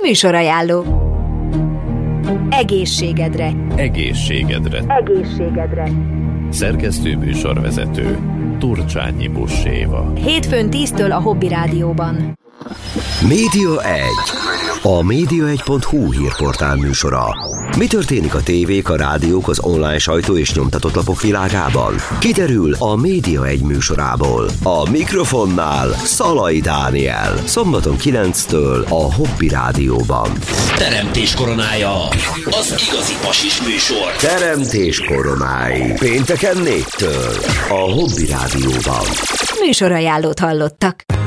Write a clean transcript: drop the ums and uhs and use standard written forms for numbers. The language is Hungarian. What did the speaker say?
Műsorajánló. Egészségedre. Egészségedre. Egészségedre. Szerkesztő műsorvezető Turcsányi Busséva. Hétfőn 10-től a Hobby Rádióban. Média 1. A média1.hu hírportál műsora. Mi történik a tévék, a rádiók, az online sajtó és nyomtatott lapok világában? Kiderül a Média 1 műsorából. A mikrofonnál Szalai Dániel. Szombaton 9-től a Hobby Rádióban. Teremtés koronája. Az igazi pasis műsor. Teremtés koronái. Pénteken 4-től a Hobby Rádióban. Műsorajánlót hallottak.